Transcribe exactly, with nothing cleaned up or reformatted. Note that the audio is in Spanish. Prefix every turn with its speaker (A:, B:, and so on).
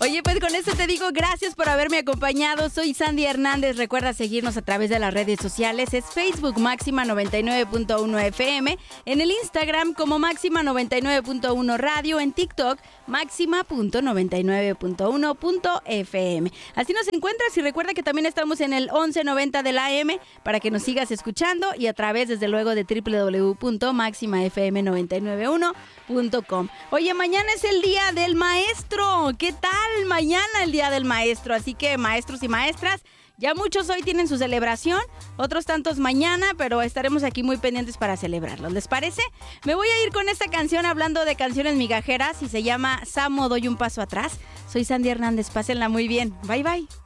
A: Oye, pues con esto te digo gracias por haberme acompañado. Soy Sandy Hernández. Recuerda seguirnos a través de las redes sociales. Es Facebook Máxima noventa y nueve punto uno F M. En el Instagram como Máxima noventa y nueve punto uno Radio. En TikTok Máxima punto noventa y nueve punto uno punto F M. Así nos encuentras y recuerda que también estamos en el once noventa de la A M para que nos sigas escuchando y a través, desde luego, de doble u doble u doble u punto máxima f m noventa y nueve uno punto com. Oye, mañana es el Día del Maestro. ¿Qué tal? Mañana el Día del Maestro. Así que, maestros y maestras, ya muchos hoy tienen su celebración, otros tantos mañana, pero estaremos aquí muy pendientes para celebrarlos. ¿Les parece? Me voy a ir con esta canción hablando de canciones migajeras y se llama Samo, doy un paso atrás. Soy Sandy Hernández. Pásenla muy bien. Bye, bye.